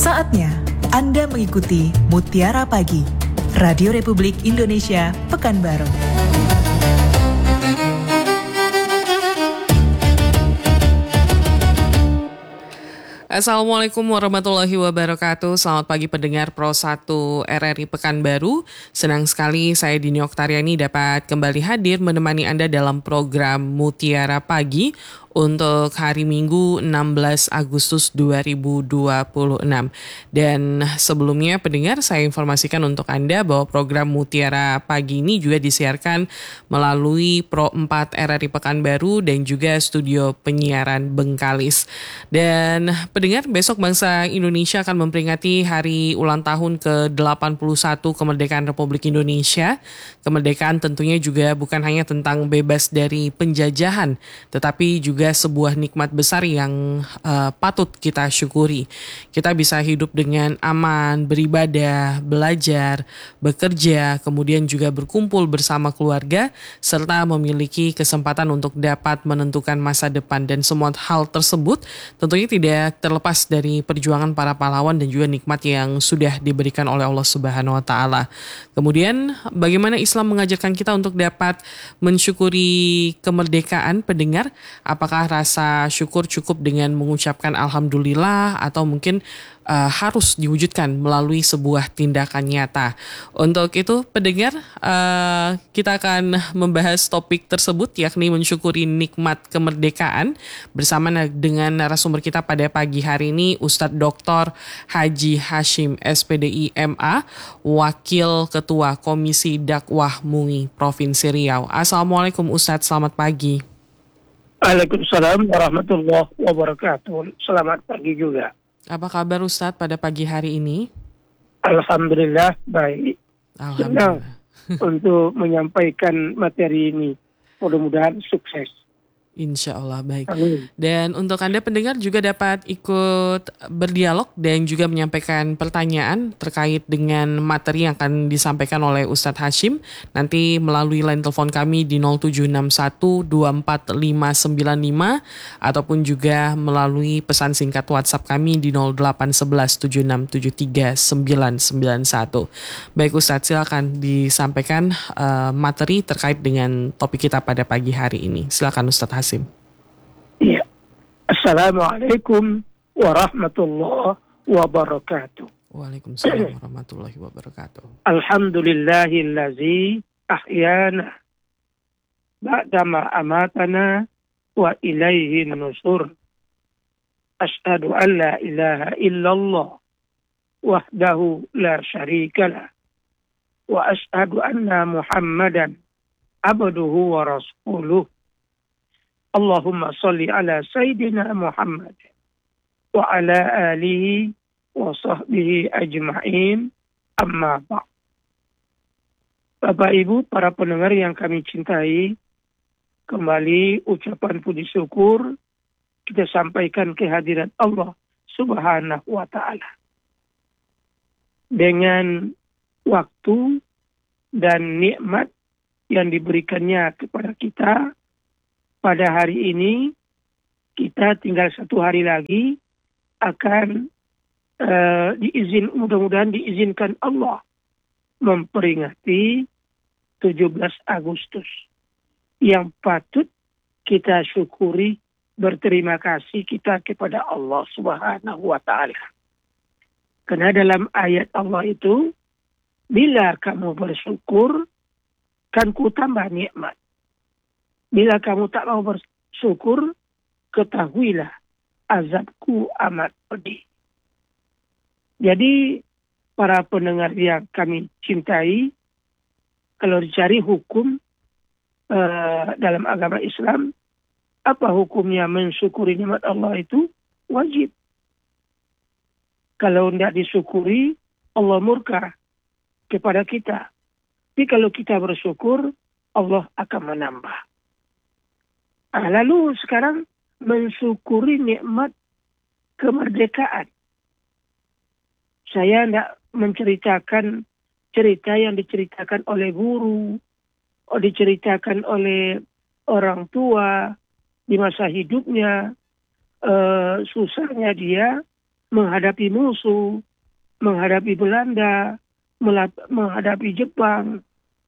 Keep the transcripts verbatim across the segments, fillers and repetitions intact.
Saatnya Anda mengikuti Mutiara Pagi, Radio Republik Indonesia, Pekanbaru. Assalamualaikum warahmatullahi wabarakatuh. Selamat pagi pendengar Pro satu R R I Pekanbaru. Senang sekali saya Dini Oktariani dapat kembali hadir menemani Anda dalam program Mutiara Pagi untuk hari Minggu enam belas Agustus dua ribu dua puluh enam. Dan sebelumnya pendengar, saya informasikan untuk Anda bahwa program Mutiara Pagi ini juga disiarkan melalui Pro empat R R I Pekanbaru dan juga studio penyiaran Bengkalis. Dan pendengar, besok bangsa Indonesia akan memperingati hari ulang tahun ke delapan puluh satu kemerdekaan Republik Indonesia. Kemerdekaan tentunya juga bukan hanya tentang bebas dari penjajahan, tetapi juga sebuah nikmat besar yang uh, patut kita syukuri. Kita bisa hidup dengan aman, beribadah, belajar, bekerja, kemudian juga berkumpul bersama keluarga, serta memiliki kesempatan untuk dapat menentukan masa depan. Dan semua hal tersebut tentunya tidak terlepas dari perjuangan para pahlawan dan juga nikmat yang sudah diberikan oleh Allah Subhanahu wa Ta'ala. Kemudian bagaimana Islam mengajarkan kita untuk dapat mensyukuri kemerdekaan, pendengar? Apakah rasa syukur cukup dengan mengucapkan alhamdulillah atau mungkin uh, harus diwujudkan melalui sebuah tindakan nyata? Untuk itu pendengar, uh, kita akan membahas topik tersebut, yakni mensyukuri nikmat kemerdekaan bersama dengan narasumber kita pada pagi hari ini, Ustadz Doktor Haji Hashim S P D I M A, Wakil Ketua Komisi Dakwah M U I Provinsi Riau. Assalamualaikum Ustadz, selamat pagi. Waalaikumsalam warahmatullahi wabarakatuh. Selamat pagi juga. Apa kabar Ustadz pada pagi hari ini? Alhamdulillah baik. Alhamdulillah. Senang untuk menyampaikan materi ini. Mudah-mudahan sukses. Insya Allah baik. Amin. Dan untuk Anda pendengar juga dapat ikut berdialog dan juga menyampaikan pertanyaan terkait dengan materi yang akan disampaikan oleh Ustadz Hashim. Nanti melalui line telepon kami di nol tujuh enam satu dua empat lima sembilan lima ataupun juga melalui pesan singkat WhatsApp kami di nol delapan satu satu tujuh enam tujuh tiga sembilan sembilan satu. Baik Ustadz, silakan disampaikan uh, materi terkait dengan topik kita pada pagi hari ini. Silakan Ustadz Hashim. Ya. Assalamualaikum warahmatullahi wabarakatuh. Waalaikumsalam warahmatullahi wabarakatuh. Alhamdulillahillazi ahyana ba'dama amatana wa ilaihi nusur. Asyhadu an la ilaha illallah wahdahu la syarikalah wa asyhadu anna Muhammadan abduhu wa rasuluh. Allahumma salli ala Sayyidina Muhammad wa ala alihi wa sahbihi ajma'in, amma ba'd. Bapak Ibu, para pendengar yang kami cintai, kembali ucapan puji syukur kita sampaikan kehadirat Allah Subhanahu wa Ta'ala. Dengan waktu dan nikmat yang diberikannya kepada kita, pada hari ini kita tinggal satu hari lagi akan uh, diizin mudah-mudahan diizinkan Allah memperingati tujuh belas Agustus yang patut kita syukuri, berterima kasih kita kepada Allah Subhanahu wa Ta'ala. Karena dalam ayat Allah itu, bila kamu bersyukur, kan ku tambah nikmat. Bila kamu tak mau bersyukur, ketahuilah azabku amat pedih. Jadi, para pendengar yang kami cintai, kalau dicari hukum uh, dalam agama Islam, apa hukumnya mensyukuri nikmat Allah itu? Wajib. Kalau tidak disyukuri, Allah murka kepada kita. Tapi kalau kita bersyukur, Allah akan menambah. Nah, lalu sekarang mensyukuri nikmat kemerdekaan. Saya tidak menceritakan cerita yang diceritakan oleh guru, atau diceritakan oleh orang tua di masa hidupnya, uh, susahnya dia menghadapi musuh, menghadapi Belanda, melap- menghadapi Jepang.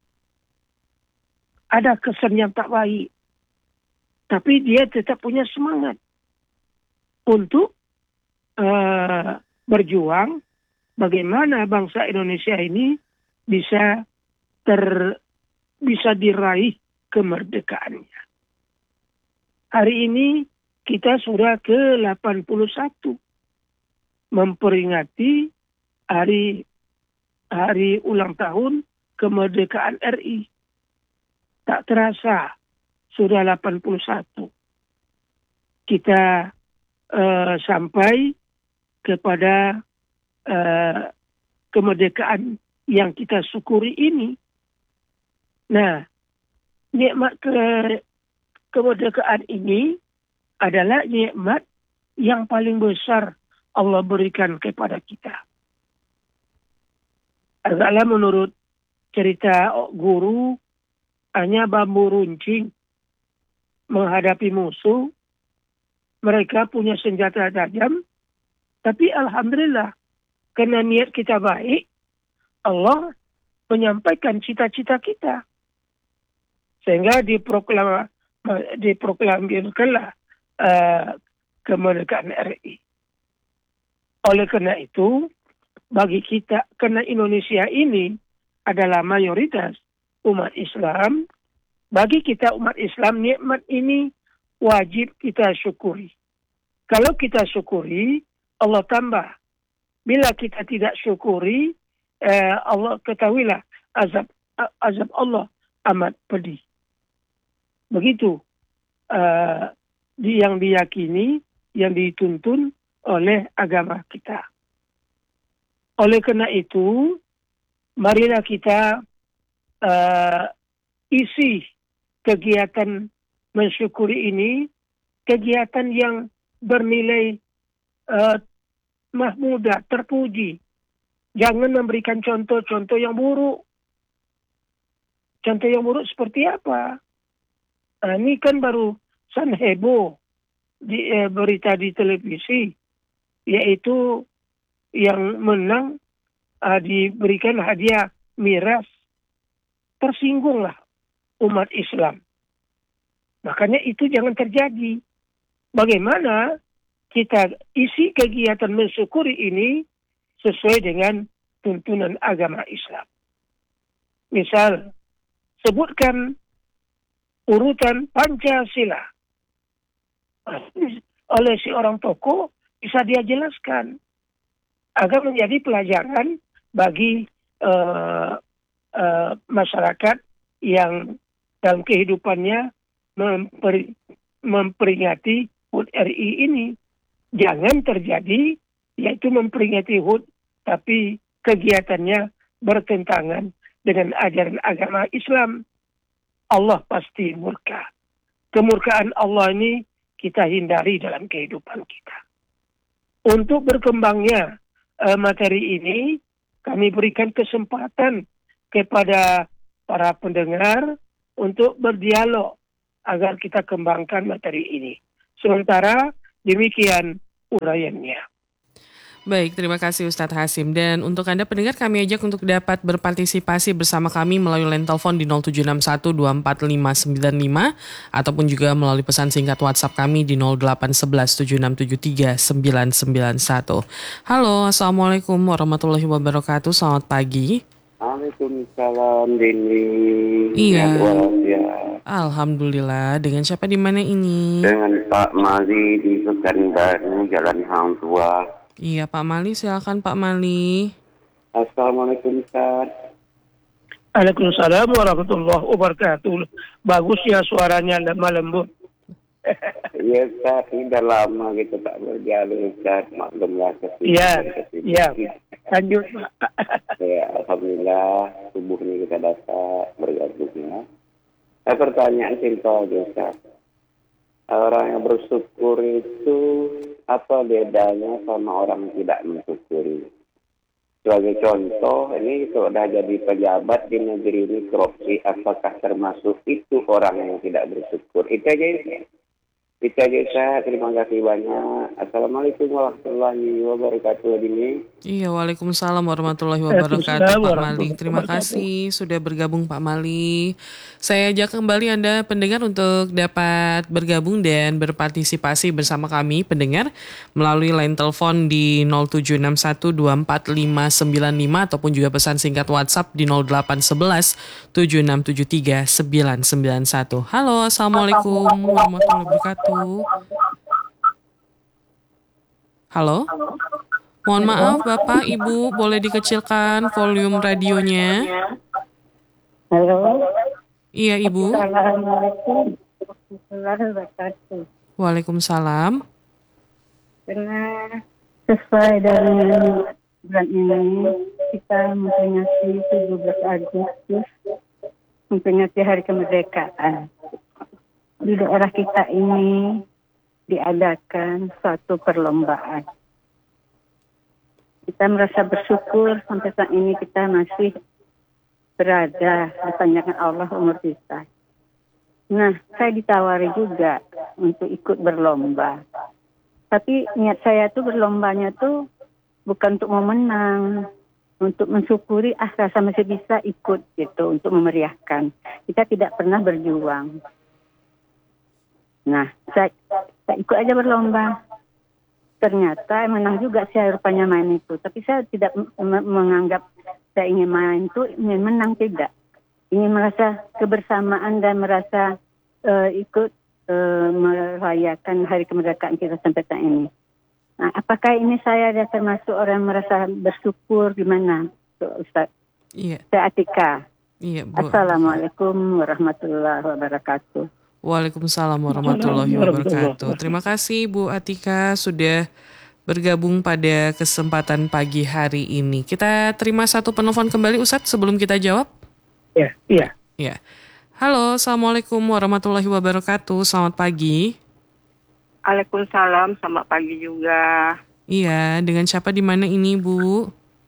Ada kesan yang tak baik. Tapi dia tetap punya semangat untuk uh, berjuang bagaimana bangsa Indonesia ini bisa ter bisa diraih kemerdekaannya. Hari ini kita sudah ke delapan puluh satu memperingati hari hari ulang tahun kemerdekaan R I. Tak terasa sudah delapan puluh satu. Kita uh, sampai kepada uh, kemerdekaan yang kita syukuri ini. Nah, nikmat ke kemerdekaan ini adalah nikmat yang paling besar Allah berikan kepada kita. Agaklah menurut cerita guru, hanya bambu runcing menghadapi musuh. Mereka punya senjata tajam, tapi alhamdulillah, karena niat kita baik, Allah menyampaikan cita-cita kita. Sehingga diproklam, diproklamirkanlah uh, kemerdekaan R I. Oleh karena itu, bagi kita, karena Indonesia ini adalah mayoritas umat Islam, bagi kita umat Islam, nikmat ini wajib kita syukuri. Kalau kita syukuri, Allah tambah. Bila kita tidak syukuri, eh, Allah ketahuilah azab azab Allah amat pedih. Begitu uh, di, yang diyakini, yang dituntun oleh agama kita. Oleh karena itu, marilah kita uh, isi kegiatan mensyukuri ini, kegiatan yang bernilai uh, mahmudah, terpuji. Jangan memberikan contoh-contoh yang buruk. Contoh yang buruk seperti apa? Nah, ini kan baru san heboh di eh, berita di televisi, yaitu yang menang uh, diberikan hadiah miras. Tersinggunglah umat Islam. Makanya itu jangan terjadi. Bagaimana kita isi kegiatan mensyukuri ini sesuai dengan tuntunan agama Islam. Misal, sebutkan urutan Pancasila. Oleh si orang tokoh bisa dia jelaskan agar menjadi pelajaran bagi uh, uh, masyarakat yang dalam kehidupannya memper, memperingati H U T R I ini. Jangan terjadi yaitu memperingati H U T tapi kegiatannya bertentangan dengan ajaran agama Islam. Allah pasti murka. Kemurkaan Allah ini kita hindari dalam kehidupan kita. Untuk berkembangnya uh, materi ini, kami berikan kesempatan kepada para pendengar untuk berdialog agar kita kembangkan materi ini. Sementara demikian uraiannya. Baik, terima kasih Ustadz Hasim. Dan untuk Anda pendengar, kami ajak untuk dapat berpartisipasi bersama kami melalui line telepon di nol tujuh enam satu dua empat lima sembilan lima ataupun juga melalui pesan singkat WhatsApp kami di nol delapan satu satu tujuh enam tujuh tiga sembilan sembilan satu. Halo, Assalamualaikum warahmatullahi wabarakatuh. Selamat pagi. Waalaikumsalam, Dini. Iya. Ya. Alhamdulillah. Dengan siapa di mana ini? Dengan Pak Mali di Pekanbaru, Jalan Hang Tua. Iya, Pak Mali, silakan Pak Mali. Assalamualaikum, Ustaz. Waalaikumsalam warahmatullahi wabarakatuh. Bagus ya suaranya, lemah lembut. Iya, Ustaz, sudah lama kita tak berdialog, Ustaz. Maklumlah. Iya, iya. Lanjut, Pak. Ya, alhamdulillah, subuh ini kita dapat bergabungnya. Saya pertanyaan simpel aja, Ustaz. Orang yang bersyukur itu apa bedanya sama orang yang tidak mensyukuri? Sebagai contoh, ini sudah jadi pejabat di negeri ini korupsi, apakah termasuk itu orang yang tidak bersyukur? Itu aja ya. Itu aja Ustaz, terima kasih banyak. Assalamualaikum warahmatullahi wabarakatuh. Dini. Iya, Waalaikumsalam warahmatullahi Waalaikumsalam wabarakatuh Pak Mali. warahmatullahi Terima wabarakatuh. kasih sudah bergabung Pak Mali. Saya ajak kembali Anda pendengar untuk dapat bergabung dan berpartisipasi bersama kami pendengar melalui line telepon di nol tujuh enam satu dua empat lima sembilan lima ataupun juga pesan singkat WhatsApp di nol delapan satu satu tujuh enam tujuh tiga sembilan sembilan satu. Halo, Assalamualaikum warahmatullahi wabarakatuh. Halo. Mohon maaf Bapak, Ibu, boleh dikecilkan volume radionya? Halo. Iya Ibu. Assalamualaikum warahmatullahi wabarakatuh. Waalaikumsalam. Dengan sesuai dengan bulan ini kita memperingati tujuh belas Agustus, memperingati Hari Kemerdekaan. Di daerah kita ini diadakan suatu perlombaan. Kita merasa bersyukur sampai saat ini kita masih berada di panjangan Allah umur kita. Nah, saya ditawari juga untuk ikut berlomba. Tapi niat saya tuh berlombanya tuh bukan untuk memenang, untuk mensyukuri ah rasa masih bisa ikut gitu, untuk memeriahkan. Kita tidak pernah berjuang. Nah, saya, saya ikut aja berlomba. Ternyata menang juga saya rupanya main itu. Tapi saya tidak m- menganggap saya ingin main itu, ingin menang, tidak. Ingin merasa kebersamaan dan merasa uh, ikut uh, merayakan Hari Kemerdekaan kita sampai saat ini. Nah, apakah ini saya ada termasuk orang yang merasa bersyukur gimana, Ustaz? Iya. Saya Atika. Iya, Bu. Assalamualaikum warahmatullahi wabarakatuh. Waalaikumsalam warahmatullahi wabarakatuh. Terima kasih Bu Atika sudah bergabung pada kesempatan pagi hari ini. Kita terima satu penelpon kembali Ustadz sebelum kita jawab. Ya, iya. Ya. Halo, Assalamualaikum warahmatullahi wabarakatuh. Selamat pagi. Waalaikumsalam, selamat pagi juga. Iya, dengan siapa di mana ini Bu?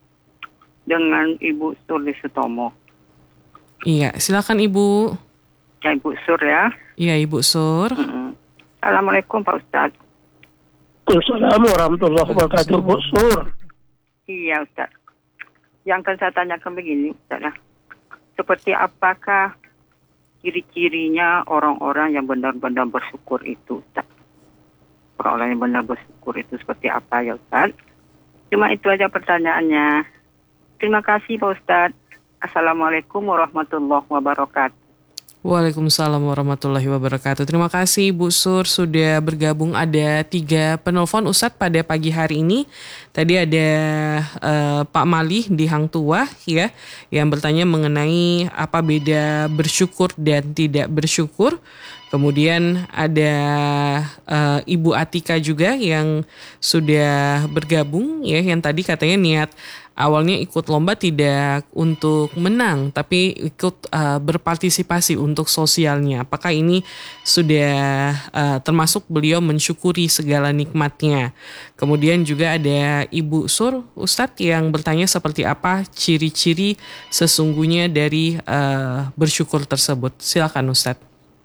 Dengan Ibu Surli Sutomo. Iya, silakan Ibu. Ya, Ibu Sur ya. Iya, Ibu Sur. Mm-mm. Assalamualaikum Pak Ustadz. Assalamualaikum warahmatullahi wabarakatuh, Bu Sur. Iya Ustadz. Yang akan saya tanyakan begini Ustadz ya. Seperti apakah ciri-cirinya orang-orang yang benar-benar bersyukur itu Ustadz? Orang-orang yang benar bersyukur itu seperti apa ya Ustadz? Cuma itu aja pertanyaannya. Terima kasih Pak Ustadz. Assalamualaikum warahmatullahi wabarakatuh. Waalaikumsalam warahmatullahi wabarakatuh. Terima kasih Bu Sur sudah bergabung. Ada tiga penelpon Ustadz pada pagi hari ini. Tadi ada uh, Pak Mali di Hang Tuah ya, yang bertanya mengenai apa beda bersyukur dan tidak bersyukur. Kemudian ada uh, Ibu Atika juga yang sudah bergabung ya, yang tadi katanya niat awalnya ikut lomba tidak untuk menang, tapi ikut uh, berpartisipasi untuk sosialnya. Apakah ini sudah uh, termasuk beliau mensyukuri segala nikmatnya? Kemudian juga ada Ibu Sur, Ustadz, yang bertanya seperti apa ciri-ciri sesungguhnya dari uh, bersyukur tersebut. Silakan Ustadz.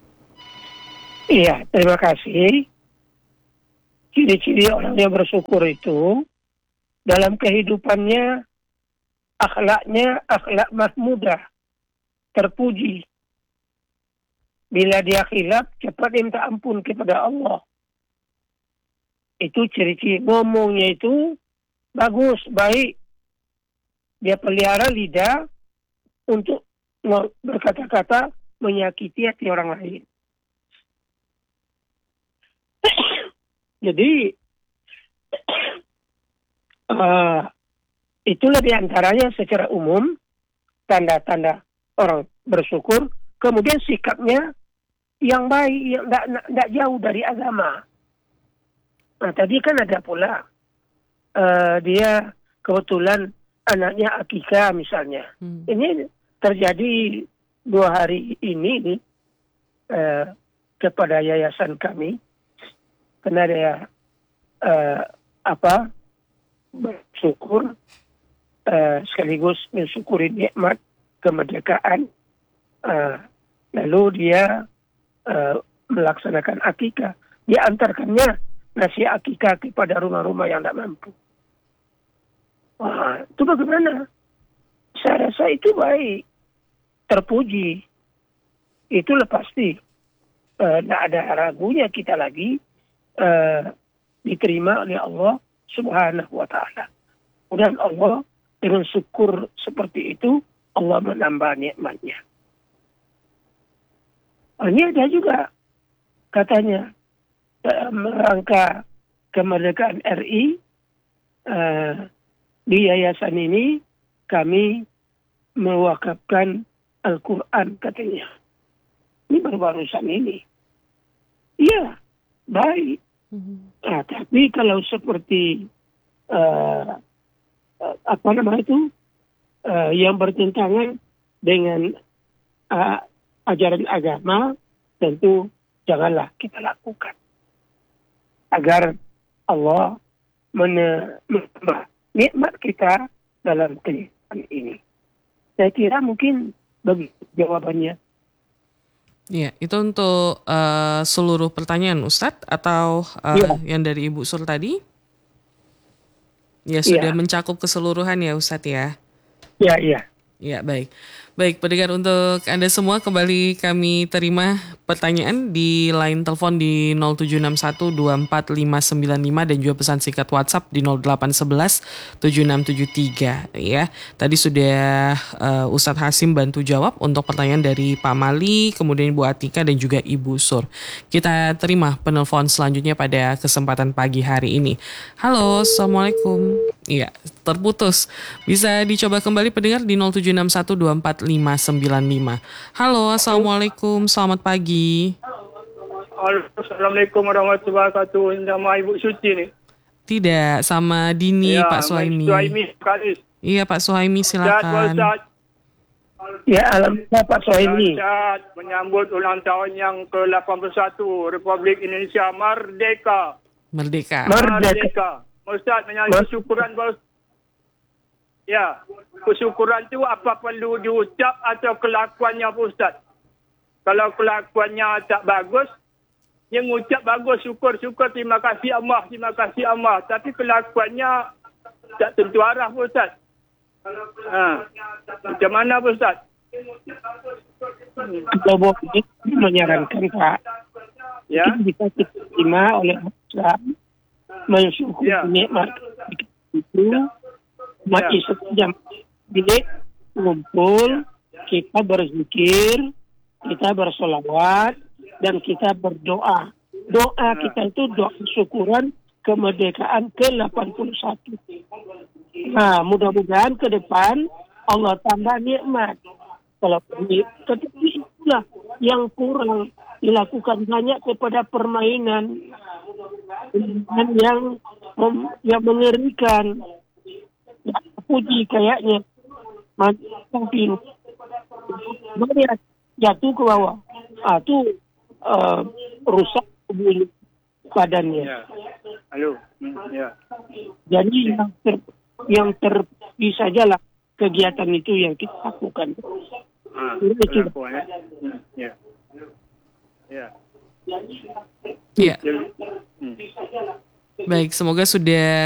Iya, terima kasih. Ciri-ciri orang yang bersyukur itu dalam kehidupannya akhlaknya akhlak mahmudah, terpuji. Bila dia khilaf, cepat minta ampun kepada Allah. Itu ciri-ciri. Ngomongnya itu bagus, baik. Dia pelihara lidah untuk berkata-kata menyakiti hati orang lain. Jadi uh, itulah diantaranya secara umum tanda-tanda orang bersyukur. Kemudian sikapnya yang baik, yang tidak jauh dari agama. Nah tadi kan ada pula uh, dia kebetulan anaknya akikah misalnya. Hmm. Ini terjadi dua hari ini uh, kepada yayasan kami. Karena dia uh, apa bersyukur uh, sekaligus mensyukuri nikmat kemerdekaan, uh, lalu dia uh, melaksanakan akikah. diantarkannya nasi akikah kepada rumah-rumah yang tidak mampu. Wah, itu bagaimana? Saya rasa itu baik, terpuji. Itulah pasti. Tidak uh, ada ragunya kita lagi uh, diterima oleh Allah Subhanahu wa Ta'ala. Dan Allah dengan syukur seperti itu, Allah menambah nikmatnya. Ini ada juga katanya dalam rangka kemerdekaan R I, uh, di yayasan ini kami mewakafkan Al-Quran katanya. Ini baru-barusan ini. Iya, baik. Mm-hmm. Nah, tapi kalau seperti uh, uh, apa namanya itu uh, yang bertentangan dengan uh, ajaran agama, tentu janganlah kita lakukan. Agar Allah menambah nikmat kita dalam kehidupan ini. Saya kira mungkin bagi jawabannya. Iya, itu untuk uh, seluruh pertanyaan Ustadz atau uh, ya. yang dari Ibu Sur tadi? Ya, sudah ya. mencakup keseluruhan ya Ustadz ya? Iya, iya. Ya, baik. Baik, pendengar, untuk Anda semua kembali kami terima pertanyaan di line telepon di nol tujuh enam satu dua empat lima sembilan lima dan juga pesan singkat WhatsApp di nol delapan satu satu tujuh enam tujuh tiga ya. Tadi sudah uh, Ustadz Hasim bantu jawab untuk pertanyaan dari Pak Mali, kemudian Ibu Atika dan juga Ibu Sur. Kita terima penelpon selanjutnya pada kesempatan pagi hari ini. Halo, Assalamualaikum. Iya, terputus. Bisa dicoba kembali pendengar di nol tujuh enam satu dua empat lima sembilan lima. Halo, Assalamualaikum. Selamat pagi. Assalamualaikum warahmatullahi wabarakatuh. Nama Ibu Suci nih. Tidak, sama Dini, ya, Pak Suhaimi. Suhaimi, Kalis. Iya, Pak Suhaimi, silakan. Ya, alhamdulillah Pak Suhaimi. Menyambut ulang tahun yang ke delapan puluh satu Republik Indonesia Merdeka. Merdeka. Merdeka. Ustaz menyanyi syukuran bos. Ya, kesyukuran tu apa perlu diucap atau kelakuannya Pak Ustaz? Kalau kelakuannya tak bagus, yang ucap bagus, syukur-syukur, terima kasih Allah, terima kasih Allah. Tapi kelakuannya tak tentu arah Pak Ustaz. Ha. Macam mana Pak Ustaz? Kalau boleh menyarankan Pak, ya, bisa diterima oleh Islam, mensyukuri ya. nikmat itu, umat ya. Islam jam bilik ngumpul, kita berzikir, kita bersolawat, dan kita berdoa. Doa ya. kita itu doa syukuran kemerdekaan ke delapan puluh satu. Nah, mudah-mudahan ke depan Allah tambah nikmat. Kalau ketika itulah yang kurang dilakukan banyak kepada permainan yang mem, yang mengerikan, ya, puji kayaknya, tapi banyak jatuh ke bawah, ah tu uh, rusak tubuh badannya. Ya. Halo. Hmm, ya. Jadi yang ter, yang terpisah sajalah kegiatan itu yang kita lakukan. Ah, itu. Ya. Ya. Ya. Baik, semoga sudah